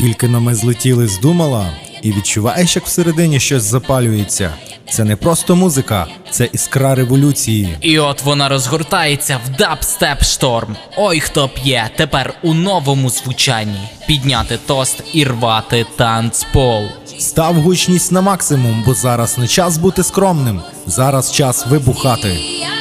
Тільки но ми злетіли з Думала, і відчуваєш, як всередині щось запалюється. Це не просто музика, це іскра революції. І от вона розгортається в дабстеп шторм. Ой, хто п'є, тепер у новому звучанні. Підняти тост і рвати танцпол. Став гучність на максимум, бо зараз не час бути скромним, зараз час вибухати.